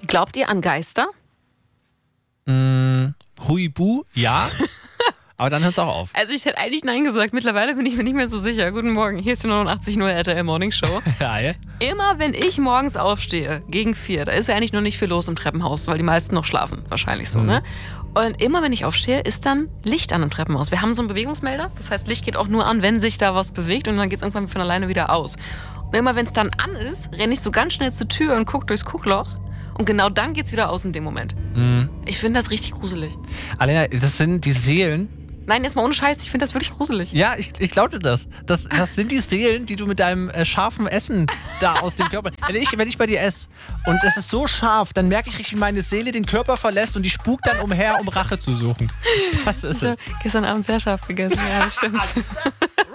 Glaubt ihr an Geister? Huibu, ja. Aber dann hört es auch auf. Also ich hätte eigentlich Nein gesagt. Mittlerweile bin ich mir nicht mehr so sicher. Guten Morgen, hier ist die 89.0 RTL Morning Show. Geil. Immer wenn ich morgens aufstehe, gegen 4, da ist ja eigentlich noch nicht viel los im Treppenhaus, weil die meisten noch schlafen, wahrscheinlich so, ne? Und immer wenn ich aufstehe, ist dann Licht an im Treppenhaus. Wir haben so einen Bewegungsmelder, das heißt, Licht geht auch nur an, wenn sich da was bewegt und dann geht es irgendwann von alleine wieder aus. Und immer wenn es dann an ist, renne ich so ganz schnell zur Tür und gucke durchs Guckloch und genau dann geht's wieder aus in dem Moment. Ich finde das richtig gruselig. Alena, das sind die Seelen. Nein, jetzt mal ohne Scheiß, ich finde das wirklich gruselig. Ja, ich glaube dir das. Das sind die Seelen, die du mit deinem scharfen Essen da aus dem Körper... Wenn ich bei dir esse und es ist so scharf, dann merke ich richtig, wie meine Seele den Körper verlässt und die spukt dann umher, um Rache zu suchen. Das ist es. Gestern Abend sehr scharf gegessen, ja, das stimmt.